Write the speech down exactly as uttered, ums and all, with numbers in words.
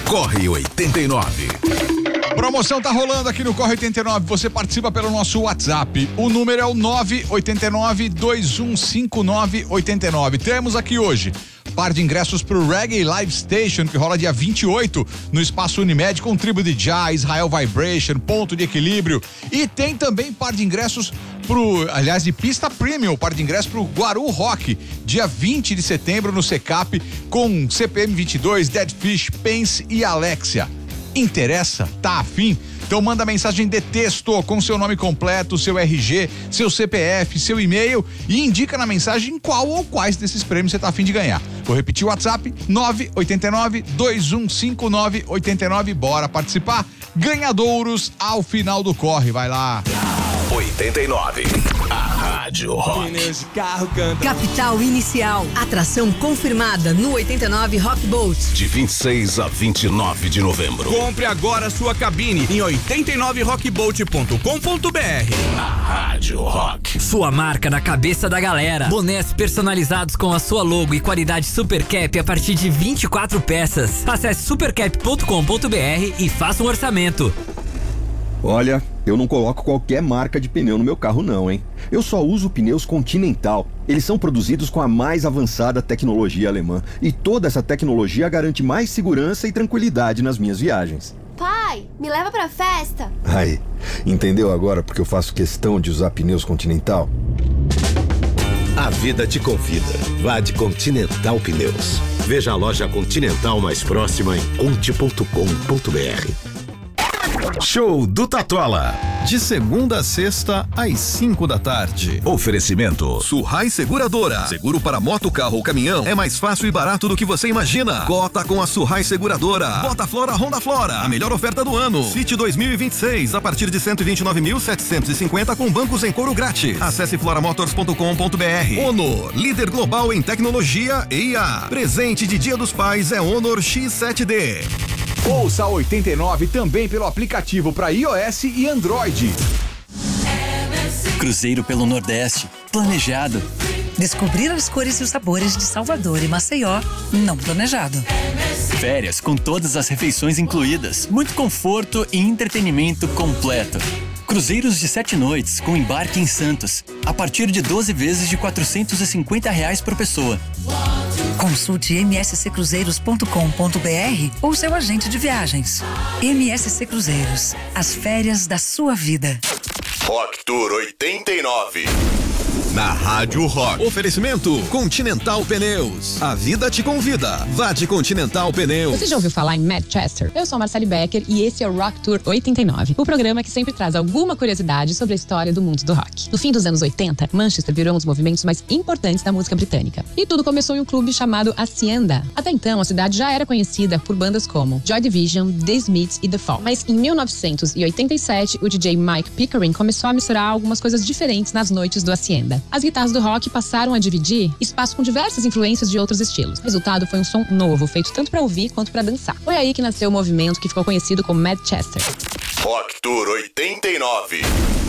Corre oitenta e nove. Promoção tá rolando aqui no Corre oitenta e nove. Você participa pelo nosso WhatsApp. O número é o nove oito nove, dois um cinco nove oito nove. Temos aqui hoje par de ingressos pro Reggae Live Station, que rola dia vinte e oito no Espaço Unimed, com tribo de jazz, Israel Vibration, Ponto de Equilíbrio. E tem também par de ingressos pro, aliás, de pista premium, par de ingressos pro Guaru Rock, dia vinte de setembro no Secap, com C P M vinte e dois, Dead Fish, Pense e Alexia. Interessa? Tá afim? Então manda mensagem de texto com seu nome completo, seu R G, seu C P F, seu e-mail e indica na mensagem qual ou quais desses prêmios você tá afim de ganhar. Vou repetir o WhatsApp: nove oito nove, dois um cinco nove oito nove. Bora participar? Ganhadouros ao final do corre. Vai lá. oitenta e nove. A Rádio Rock. Pneus de carro canta. Capital Inicial. Atração confirmada no oitenta e nove Rock Boat. De vinte e seis a vinte e nove de novembro. Compre agora sua cabine em oitenta e nove rockboat ponto com ponto b r. A Rádio Rock. Sua marca na cabeça da galera. Bonés personalizados com a sua logo e qualidade Supercap a partir de vinte e quatro peças. Acesse supercap ponto com ponto b r e faça um orçamento. Olha, eu não coloco qualquer marca de pneu no meu carro não, hein? Eu só uso pneus Continental. Eles são produzidos com a mais avançada tecnologia alemã. E toda essa tecnologia garante mais segurança e tranquilidade nas minhas viagens. Pai, me leva pra festa. Aí, entendeu agora porque eu faço questão de usar pneus Continental? A vida te convida. Vá de Continental Pneus. Veja a loja Continental mais próxima em conte ponto com ponto b r. Show do Tatola. De segunda a sexta, às cinco da tarde. Oferecimento Surrai Seguradora. Seguro para moto, carro ou caminhão é mais fácil e barato do que você imagina. Cota com a Surrai Seguradora. Bota Flora Honda Flora. A melhor oferta do ano. City dois mil e vinte e seis a partir de cento e vinte e nove mil, setecentos e cinquenta com bancos em couro grátis. Acesse floramotors ponto com ponto b r. Honor, líder global em tecnologia e I A. Presente de Dia dos Pais é Honor X sete D. Ouça a oitenta e nove também pelo aplicativo para iOS e Android. Cruzeiro pelo Nordeste, planejado. Descobrir as cores e os sabores de Salvador e Maceió, não planejado. Férias com todas as refeições incluídas, muito conforto e entretenimento completo. Cruzeiros de sete noites com embarque em Santos, a partir de doze vezes de quatrocentos e cinquenta reais por pessoa. Consulte m s c cruzeiros ponto com ponto b r ou seu agente de viagens. M S C Cruzeiros, as férias da sua vida. Rock Tour oitenta e nove. Na Rádio Rock. Oferecimento Continental Pneus. A vida te convida. Vá de Continental Pneus. Você já ouviu falar em Manchester? Eu sou a Marcele Becker e esse é o Rock Tour oitenta e nove, o programa que sempre traz alguma curiosidade sobre a história do mundo do rock. No fim dos anos oitenta, Manchester virou um dos movimentos mais importantes da música britânica. E tudo começou em um clube chamado Hacienda. Até então, a cidade já era conhecida por bandas como Joy Division, The Smiths e The Fall. Mas em mil novecentos e oitenta e sete, o D J Mike Pickering começou a misturar algumas coisas diferentes nas noites do Hacienda. As guitarras do rock passaram a dividir espaço com diversas influências de outros estilos. O resultado foi um som novo, feito tanto para ouvir quanto para dançar. Foi aí que nasceu o movimento que ficou conhecido como Manchester. Rock Tour oitenta e nove.